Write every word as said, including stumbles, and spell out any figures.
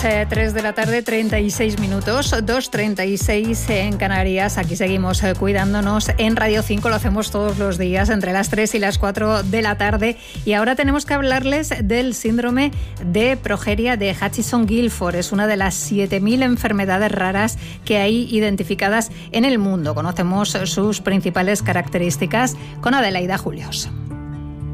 Eh, tres de la tarde, treinta y seis minutos, dos treinta y seis en Canarias. Aquí seguimos eh, cuidándonos en Radio cinco, lo hacemos todos los días entre las tres y las cuatro de la tarde. Y ahora tenemos que hablarles del síndrome de progeria de Hutchinson-Gilford. Es una de las siete mil enfermedades raras que hay identificadas en el mundo. Conocemos sus principales características con Adelaida Julios.